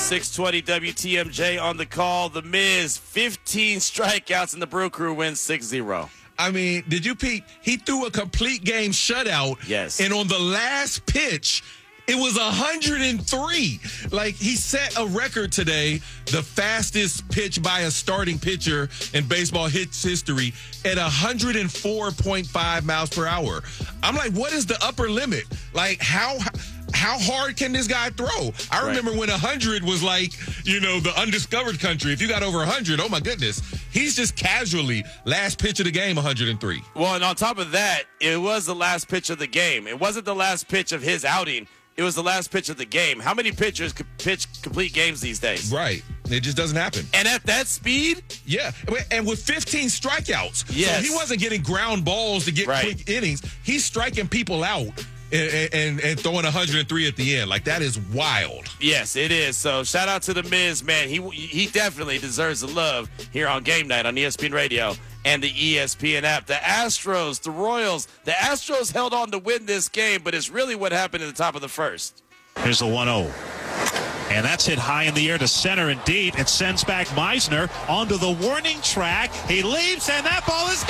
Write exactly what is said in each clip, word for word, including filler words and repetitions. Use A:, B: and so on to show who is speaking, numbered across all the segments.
A: six twenty W T M J on the call. The Miz, fifteen strikeouts, and the Brew Crew wins six zero.
B: I mean, did you peep? He threw a complete game shutout.
A: Yes.
B: And on the last pitch, it was one hundred three. Like, he set a record today, the fastest pitch by a starting pitcher in baseball hits history at one hundred four point five miles per hour. I'm like, what is the upper limit? Like, how how hard can this guy throw? I remember right. when one hundred was like, you know, the undiscovered country. If you got over one hundred, oh my goodness. He's just casually last pitch of the game, one hundred three.
A: Well, and on top of that, it was the last pitch of the game. It wasn't the last pitch of his outing. It was the last pitch of the game. How many pitchers could pitch complete games these days?
B: Right. It just doesn't happen.
A: And at that speed?
B: Yeah. And with fifteen strikeouts.
A: Yes.
B: So he wasn't getting ground balls to get
A: right.
B: quick innings. He's striking people out and, and, and throwing one hundred three at the end. Like, that is wild.
A: Yes, it is. So shout out to the Miz, man. He he definitely deserves the love here on Game Night on E S P N Radio and the E S P N app. The Astros, the Royals, the Astros held on to win this game, but it's really what happened at the top of the first.
C: Here's the one oh. And that's hit high in the air to center and deep. It sends back Meisner onto the warning track. He leaps, and that ball is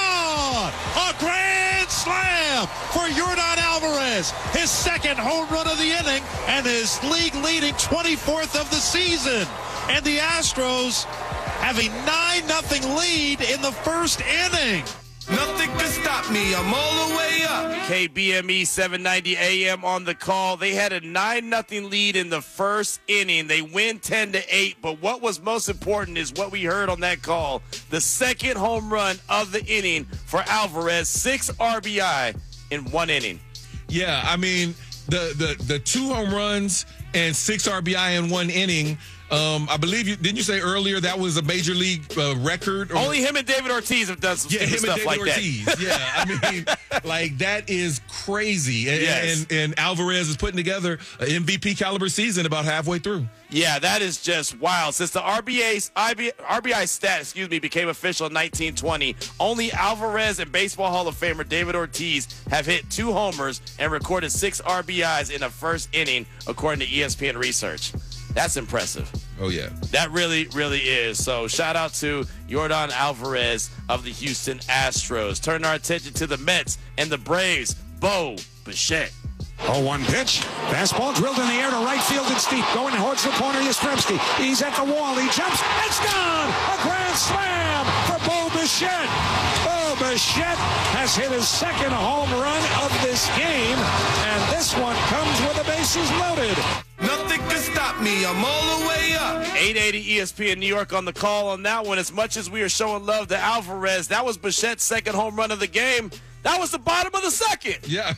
C: gone! A grand slam for Yordan Alvarez. His second home run of the inning and his league-leading twenty-fourth of the season. And the Astros have a nine nothing lead in the first inning.
D: Nothing can stop me. I'm all the way up.
A: K B M E seven ninety A M on the call. They had a nine nothing lead in the first inning. They win ten to eight, but what was most important is what we heard on that call. The second home run of the inning for Alvarez, six R B I in one inning.
B: Yeah, I mean, the the, the two home runs and six R B I in one inning. Um, I believe you didn't you say earlier that was a major league uh, record? Or?
A: Only him and David Ortiz have done some
B: yeah, him
A: stuff
B: and David
A: like
B: Ortiz.
A: that.
B: Yeah, I mean, like that is crazy. And,
A: yes.
B: and, and Alvarez is putting together an M V P caliber season about halfway through.
A: Yeah, that is just wild. Since the R B A's, R B I stat, excuse me, became official in nineteen twenty, only Alvarez and Baseball Hall of Famer David Ortiz have hit two homers and recorded six R B Is in the first inning, according to E S P N research. That's impressive.
B: Oh, yeah.
A: That really, really is. So shout out to Yordan Alvarez of the Houston Astros. Turn our attention to the Mets and the Braves. Bo Bichette.
E: oh one pitch. Fastball drilled in the air to right field. It's deep. Going towards the corner. Yastrzemski. He's at the wall. He jumps. It's gone. A grand slam for Bo Bichette. Bo Bichette has hit his second home run of this game. And this one comes with the bases loaded.
D: Nothing can stop me. I'm all the way up.
A: eight eighty E S P N New York on the call on that one. As much as we are showing love to Alvarez, that was Bichette's second home run of the game. That was the bottom of the second.
B: Yeah.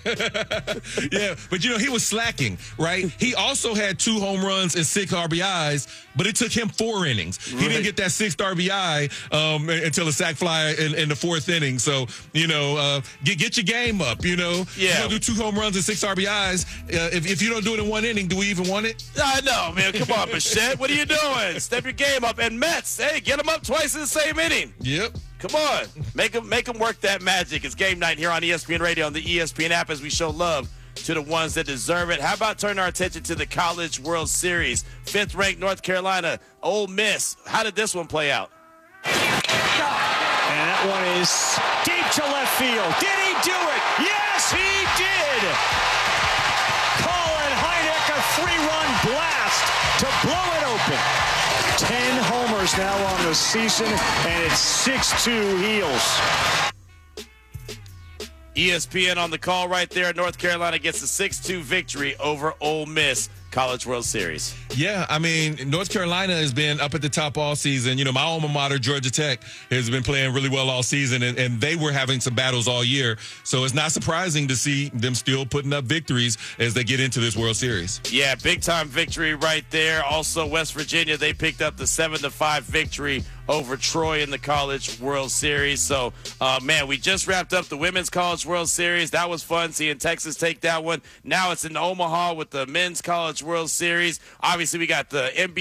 B: yeah. But, you know, he was slacking, right? He also had two home runs and six R B Is, but it took him four innings. Right. He didn't get that sixth R B I um, until a sac fly in, in the fourth inning. So, you know, uh, get get your game up, you know.
A: Yeah.
B: You're going to do two home runs and six R B Is. Uh, if, if you don't do it in one inning, do we even want it?
A: I know, man. Come on, Bichette. What are you doing? Step your game up. And Mets, hey, get them up twice in the same inning.
B: Yep.
A: Come on. Make them, make them work that magic. It's Game Night here on E S P N Radio and the E S P N app as we show love to the ones that deserve it. How about turning our attention to the College World Series? Fifth-ranked North Carolina, Ole Miss. How did this one play out?
F: And that one is deep to left field. Did he do it? Yes, he did. Colin Heineck, a three-run blast to blow it open. Ten homers now on the season, and it's six two Heels.
A: E S P N on the call right there. North Carolina gets a six two victory over Ole Miss. College World Series.
B: Yeah, I mean, North Carolina has been up at the top all season. You know, my alma mater, Georgia Tech, has been playing really well all season, and, and they were having some battles all year. So it's not surprising to see them still putting up victories as they get into this World Series.
A: Yeah, big-time victory right there. Also, West Virginia, they picked up the seven to five victory over Troy in the College World Series. So, uh, man, we just wrapped up the Women's College World Series. That was fun seeing Texas take that one. Now it's in Omaha with the Men's College World Series. Obviously, we got the N B A